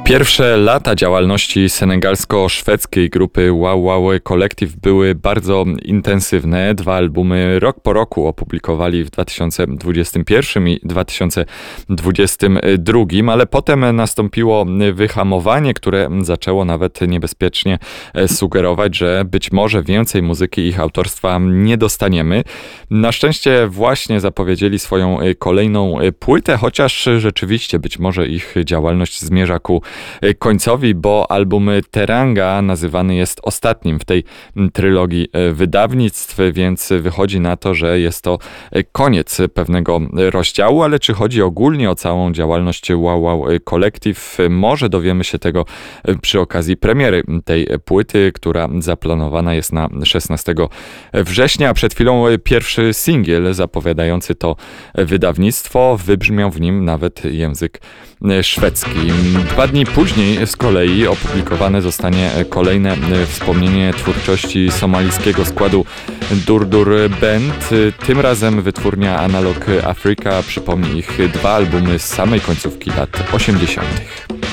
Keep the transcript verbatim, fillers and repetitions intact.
Pierwsze lata działalności senegalsko-szwedzkiej grupy Wow Wow Collective były bardzo intensywne. Dwa albumy rok po roku opublikowali w dwa tysiące dwudziestym pierwszym i dwa tysiące dwudziestym drugim, ale potem nastąpiło wyhamowanie, które zaczęło nawet niebezpiecznie sugerować, że być może więcej muzyki ich autorstwa nie dostaniemy. Na szczęście właśnie zapowiedzieli swoją kolejną płytę, chociaż rzeczywiście być może ich działalność zmierza ku końcowi, bo album Teranga nazywany jest ostatnim w tej trylogii wydawnictw, więc wychodzi na to, że jest to koniec pewnego rozdziału, ale czy chodzi ogólnie o całą działalność Wow Wow Collective? Może dowiemy się tego przy okazji premiery tej płyty, która zaplanowana jest na szesnastego września, a przed chwilą pierwszy singiel zapowiadający to wydawnictwo, wybrzmiał w nim nawet język szwedzki. Dwa dni później z kolei opublikowane zostanie kolejne wspomnienie twórczości somalijskiego składu Durdur Band. Tym razem wytwórnia Analog Africa przypomni ich dwa albumy z samej końcówki lat osiemdziesiątych.